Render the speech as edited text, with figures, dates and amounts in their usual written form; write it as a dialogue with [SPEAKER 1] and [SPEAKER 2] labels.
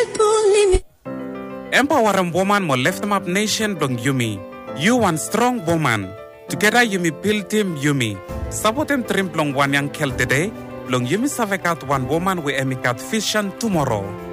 [SPEAKER 1] Empower woman mo lift up nation blong Yumi. You one strong woman. Together Yumi build team Yumi. Sabotem trim blong one yang kel today. Blong Yumi savekat one woman we emikat vision tomorrow.